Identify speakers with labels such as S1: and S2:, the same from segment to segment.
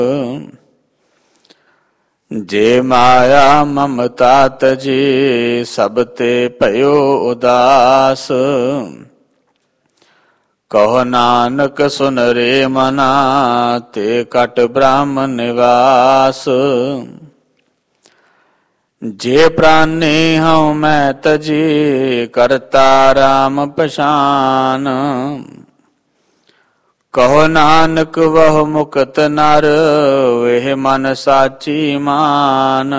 S1: ਜੇ ਮਾਇਆ ਮਮਤਾ ਤਜੀ ਸਭ ਤੇ ਭਇਓ ਉਦਾਸ। ਕਹੋ ਨਾਨਕ ਸੁਨ ਰੇ ਮਨਾ ਤੇ ਕਟ ਬ੍ਰਹਮ ਨਿਵਾਸ। ਜੇ ਪ੍ਰਾਨੀ ਹਉ ਮੈਂ ਤਜੀ ਕਰਤਾ ਰਾਮ ਪਛਾਨ। ਕਹੋ ਨਾਨਕ ਵਹੁ ਮੁਕਤ ਨਰ ਇਹ ਮਨ ਸਾਚੀ ਮਾਨ।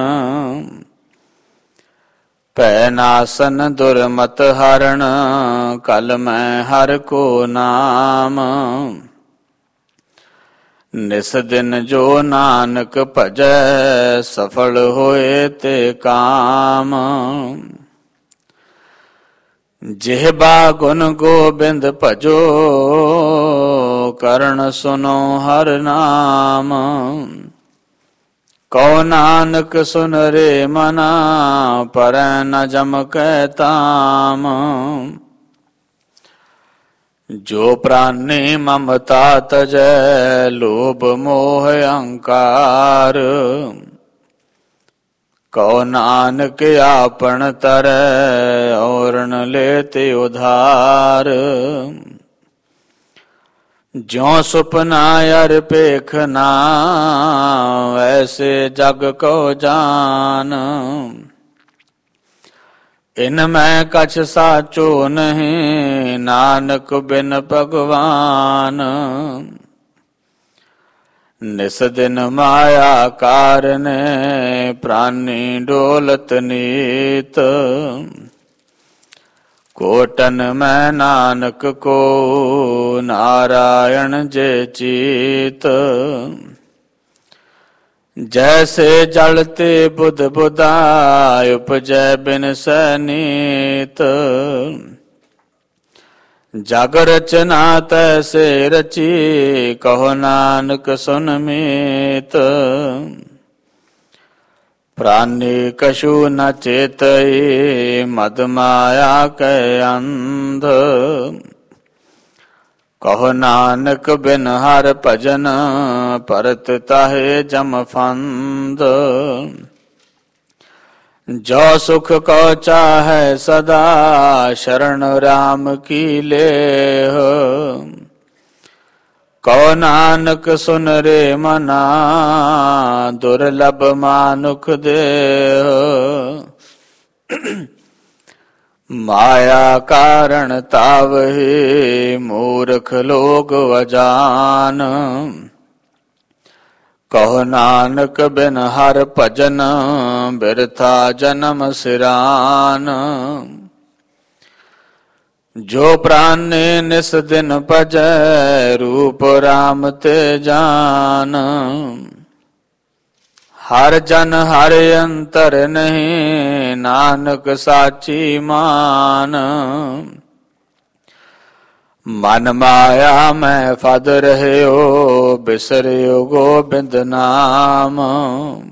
S1: ਭੈ ਨਾਸਨ ਦੁਰਮਤ ਹਰਣ ਕਲ ਮੈਂ ਹਰ ਕੋ ਨਾਮ। ਨਿਸ ਦਿਨ ਜੋ ਨਾਨਕ ਭਜੈ ਸਫਲ ਹੋਏ ਤੇ ਕਾਮ। ਜਿਹਬਾ ਗੁਣ ਗੋਬਿੰਦ ਭਜੋ ਕਰਣ ਸੁਨੋ ਹਰ ਨਾਮ। ਕਉ ਨਾਨਕ ਸੁਨ ਰੇ ਮਨਾ ਪਰੈ ਨ ਜਮਕੈ ਤਾਮ। ਜੋ ਪ੍ਰਾਨੀ ਮਮਤਾ ਤਜੈ ਲੋਭ ਮੋਹ ਅਹੰਕਾਰ। ਕਉ ਨਾਨਕ ਆਪਨ ਤਰੈ ਔਰਨ ਲੇਤਿ ਉਧਾਰ। ਜਿਉ ਸੁਪਨਾ ਅਰ ਭੇਖਨਾ ਐਸੇ ਜਗ ਕੋ ਜਾਨ। ਇਨ ਮੈਂ ਕਛ ਸਾਚੋ ਨਹੀਂ ਨਾਨਕ ਬਿਨ ਭਗਵਾਨ। ਨਿਸ ਦਿਨ ਮਾਇਆ ਕਾਰਨੇ ਪ੍ਰਾਨੀ ਡੋਲਤ ਨੀਤ। ਕੋਟਨ ਮੈਂ ਨਾਨਕ ਕੋ ਨਾਰਾਇਣ ਜੇ ਚੀਤ। ਜੈਸੇ ਜਲ ਤੇ ਬੁਧ ਬੁਧਾ ਉਪਜੈ ਬਿਨ ਸਨੀਤ। ਜਗ ਰਚਨਾ ਤੈਸੇ ਰਚੀ ਕਹੋ ਨਾਨਕ ਸੁਨ ਮੀਤ। ਪ੍ਰਾਨੀ ਕਛੂ ਨ ਚੇਤਈ ਮਦ ਮਾਇਆ ਕੈ ਅੰਧ। ਕਹੋ ਨਾਨਕ ਬਿਨ ਹਰ ਭਜਨ ਪਰਤ ਤਾਹੇ ਜਮ ਫੰਦ। ਜੋ ਸੁਖ ਕੋ ਚਾਹੈ ਸਦਾ ਸ਼ਰਨ ਰਾਮ ਕੀ ਲੇਹ। ਕਉ ਨਾਨਕ ਸੁਨ ਰੇ ਮਨਾ ਦੁਰਲਭ ਮਾਨੁਖ ਦੇਹ। ਮਾਇਆ ਕਾਰਣ ਤਾਵਹਿ ਮੂਰਖ ਲੋਗ ਅਜਾਨ। ਕਹੋ ਨਾਨਕ ਬਿਨ ਹਰ ਭਜਨ ਬਿਰਥਾ ਜਨਮ ਸਿਰਾਨ। ਜੋ ਪ੍ਰਾਨੇ ਨਿਸ ਦਿਨ ਭਜੈ ਰੂਪ ਰਾਮ ਤੇ ਜਾਨ। ਹਰ ਜਨ ਹਰ ਅੰਤਰ ਨਹੀਂ ਨਾਨਕ ਸਾਚੀ ਮਾਨ। ਮਨ ਮਾਇਆ ਮੈਂ ਫਦ ਰਹਿਓ ਬਿਸਰਿਓ ਗੋਬਿੰਦ ਨਾਮ।